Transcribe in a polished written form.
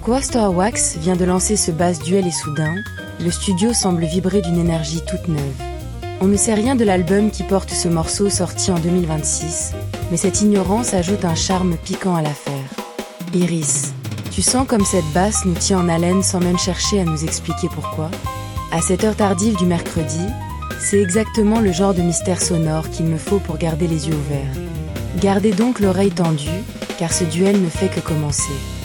Aquastar Wax vient de lancer ce bass duel et soudain, le studio semble vibrer d'une énergie toute neuve. On ne sait rien de l'album qui porte ce morceau sorti en 2026, mais cette ignorance ajoute un charme piquant à l'affaire. Iris, tu sens comme cette basse nous tient en haleine sans même chercher à nous expliquer pourquoi? À cette heure tardive du mercredi, c'est exactement le genre de mystère sonore qu'il me faut pour garder les yeux ouverts. Gardez donc l'oreille tendue, car ce duel ne fait que commencer.